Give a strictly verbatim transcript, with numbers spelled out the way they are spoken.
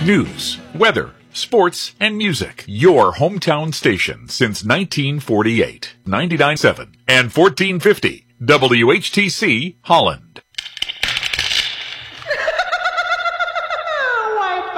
News, weather, sports, and music. Your hometown station since nineteen forty-eight. ninety-nine point seven and fourteen fifty W H T C Holland.